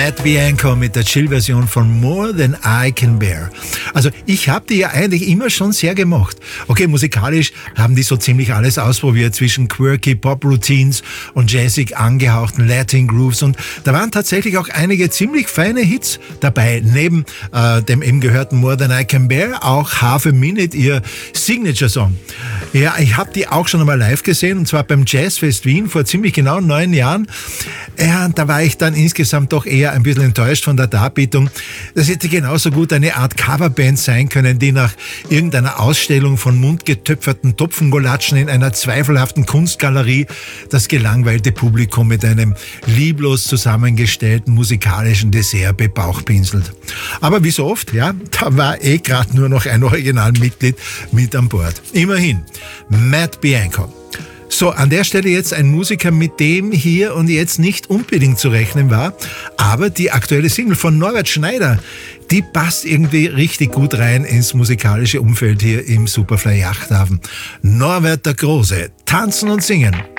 Matt Bianco mit der Chill-Version von More Than I Can Bear. Also ich habe die ja eigentlich immer schon sehr gemocht. Okay, musikalisch haben die so ziemlich alles ausprobiert zwischen quirky Pop-Routines und jazzig angehauchten Latin Grooves und da waren tatsächlich auch einige ziemlich feine Hits dabei. Neben dem eben gehörten More Than I Can Bear auch Half a Minute, ihr Signature-Song. Ja, ich habe die auch schon einmal live gesehen und zwar beim Jazzfest Wien vor ziemlich genau 9 Jahren. Ja, da war ich dann insgesamt doch eher ein bisschen enttäuscht von der Darbietung. Das hätte genauso gut eine Art Coverband sein können, die nach irgendeiner Ausstellung von mundgetöpferten Topfengolatschen in einer zweifelhaften Kunstgalerie das gelangweilte Publikum mit einem lieblos zusammengestellten musikalischen Dessert bebauchpinselt. Aber wie so oft, ja, da war gerade nur noch ein Originalmitglied mit an Bord. Immerhin, Matt Bianco. So, an der Stelle jetzt ein Musiker, mit dem hier und jetzt nicht unbedingt zu rechnen war, aber die aktuelle Single von Norbert Schneider, die passt irgendwie richtig gut rein ins musikalische Umfeld hier im Superfly Yachthafen. Norbert der Große, tanzen und singen.